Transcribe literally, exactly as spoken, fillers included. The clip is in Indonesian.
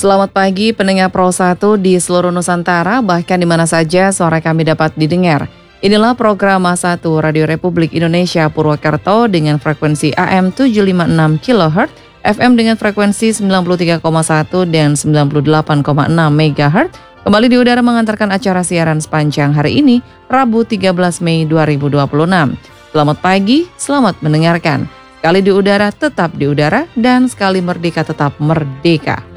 Selamat pagi pendengar Pro satu di seluruh Nusantara, bahkan di mana saja suara kami dapat didengar. Inilah program A satu Radio Republik Indonesia Purwokerto dengan frekuensi A M tujuh lima enam kilohertz, F M dengan frekuensi sembilan puluh tiga koma satu dan sembilan puluh delapan koma enam megahertz. Kembali di udara mengantarkan acara siaran sepanjang hari ini, Rabu tiga belas Mei dua ribu dua puluh enam. Selamat pagi, selamat mendengarkan. Sekali di udara tetap di udara dan sekali merdeka tetap merdeka.